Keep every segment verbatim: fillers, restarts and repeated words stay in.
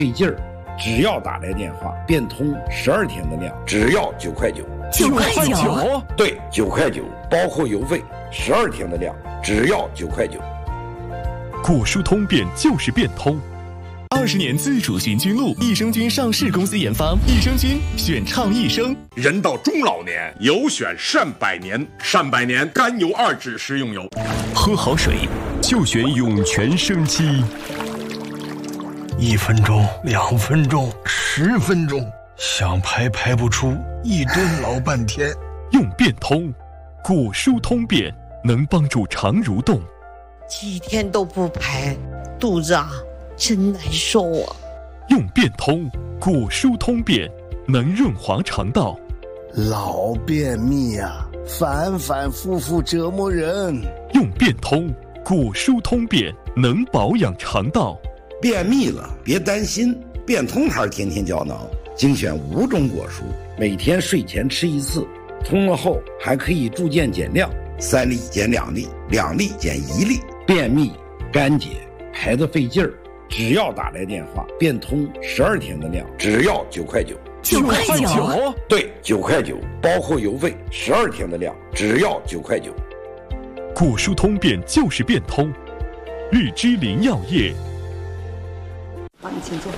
费劲儿，只要打来电话，变通十二天的量，只要九块九。 九块九？ 对，九块九，包括邮费，十二天的量，只要九块九。 果蔬通便就是变通。二十年自主寻菌露，益生菌上市公司研发，益生菌选畅益生。 人到中老年，有选善百年，善百年甘油二酯食用油。 喝好水就选涌泉生机。 一分钟，两分钟，十分钟，想排排不出，一蹲老半天。 用变通，果蔬通便能帮助肠蠕动。 几天都不排，肚子啊真难受啊！ 用变通，果蔬通便能润滑肠道。 老便秘啊，反反复复折磨人。 用变通，果蔬通便能保养肠道。 便秘了别担心，变通牌天天胶囊精选五种果蔬，每天睡前吃一次，通了后还可以逐渐减量，三粒减两粒，两粒减一粒。便秘、干结、排得费劲儿，只要打来电话，变通十二天的量，只要九块九。 九块九？ 对，九块九，包括邮费，十二天的量，只要九块九。 果蔬通便就是变通，日之林药业。 帮你请坐。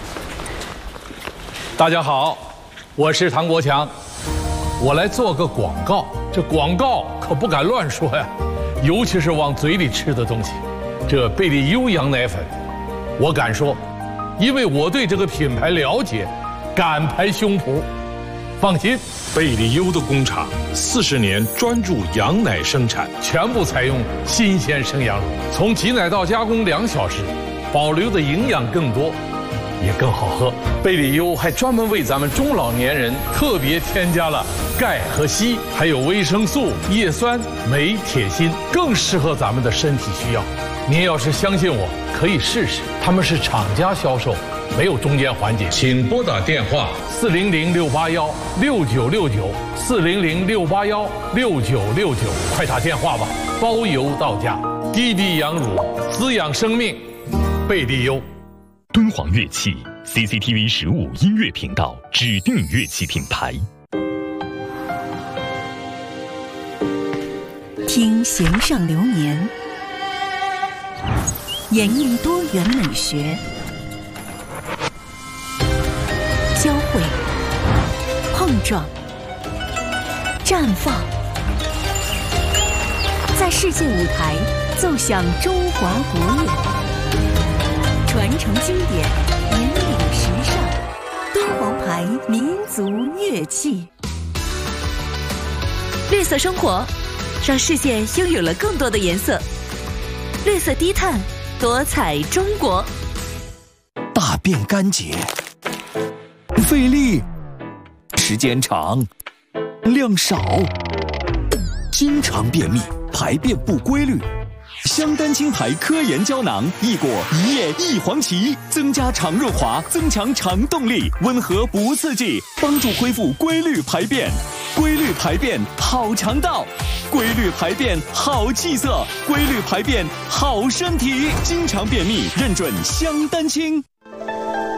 大家好，我是唐国强，我来做个广告。这广告可不敢乱说呀，尤其是往嘴里吃的东西。这贝利优羊奶粉，我敢说，因为我对这个品牌了解，敢拍胸脯。放心， 贝利优的工厂四十年专注羊奶生产， 全部采用新鲜生羊乳，从挤奶到加工两小时，保留的营养更多，也更好喝。贝利优还专门为咱们中老年人特别添加了钙和硒，还有维生素、叶酸、镁、铁、锌，更适合咱们的身体需要。您要是相信我，可以试试。他们是厂家销售，没有中间环节。请拨打电话四零零六八幺六九六九四零零六八幺六九六九，快打电话吧，包邮到家。低低羊乳，滋养生命，贝利优。 敦煌乐器 C C T V 十五音乐频道指定乐器品牌。 听弦上流年，演绎多元美学，交汇、碰撞、绽放，在世界舞台奏响中华国乐，传承经典，引领时尚，敦煌牌民族乐器。绿色生活，让世界拥有了更多的颜色。绿色低碳，多彩中国。 大便干结，费力，时间长，量少，经常便秘，排便不规律。香丹青牌科研胶囊，益果一叶一黄芪，增加肠润滑，增强肠动力，温和不刺激，帮助恢复规律排便。规律排便好肠道，规律排便好气色，规律排便好身体。经常便秘，认准香丹青。